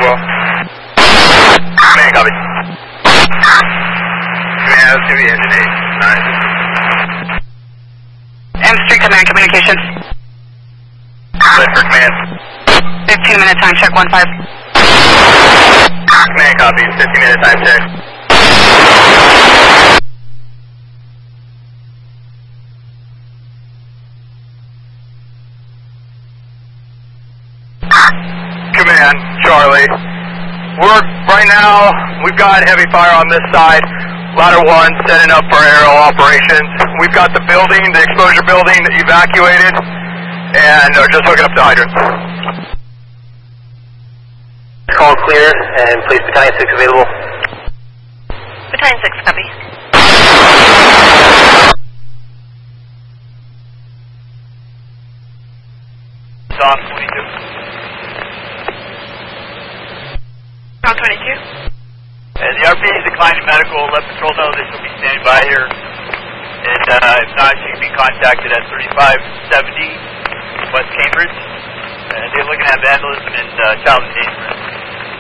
well. Command, copy. Command, that's going to be engine 8. M Street Command Communications. Ready for command. 15-minute time check, 1-5. Command, copy. 15-minute time check. Command, Charlie. Right now, we've got heavy fire on this side. Ladder 1 setting up for aerial operations. We've got the building, the exposure building evacuated, and are just hooking up the hydrants. Call clear, and please Battalion 6 available. Battalion 6, copy. Soft 22. Soft 22. The RP is declining medical. Let patrol know they should be standing by here. And if not, you can be contacted at 3570 West Cambridge. They're looking at vandalism and child endangerment.